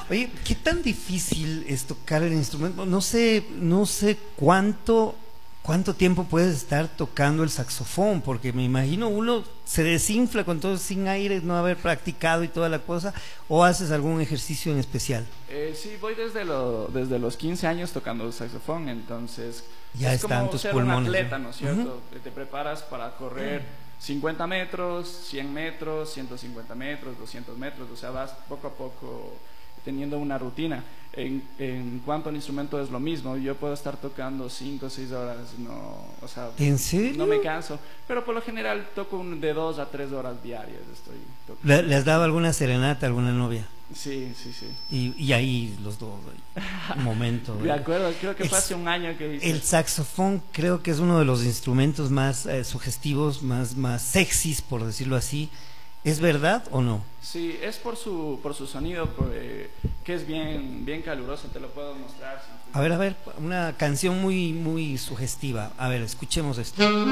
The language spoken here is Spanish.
Oye, ¿qué tan difícil es tocar el instrumento? No sé cuánto tiempo puedes estar tocando el saxofón, porque me imagino uno se desinfla con todo sin aire, no haber practicado y toda la cosa, o haces algún ejercicio en especial. Sí, voy desde los 15 años tocando el saxofón, entonces Ya es están como tus ser un pulmones. atleta, ¿no es cierto? Te preparas para correr 50 metros, 100 metros, 150 metros, 200 metros, o sea, vas poco a poco teniendo una rutina. En cuanto al instrumento es lo mismo, yo puedo estar tocando 5 o 6 horas, no, o sea, ¿En serio? no me canso, pero por lo general toco de 2 a 3 horas diarias, estoy tocando. ¿Le has dado alguna serenata a alguna novia? Sí, sí, sí. Y ahí los dos, un momento. De acuerdo, creo que fue hace un año que hice. El saxofón creo que es uno de los instrumentos más sugestivos, más sexys, por decirlo así. ¿Es verdad o no? Sí, es por su sonido, que es bien caluroso, te lo puedo mostrar. A ver, una canción muy sugestiva. A ver, escuchemos esto.